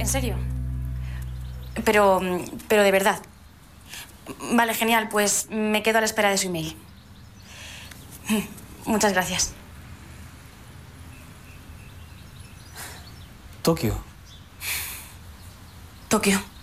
en serio. Pero de verdad. Vale, genial, pues me quedo a la espera de su email. Muchas gracias. Tokio. Tokio.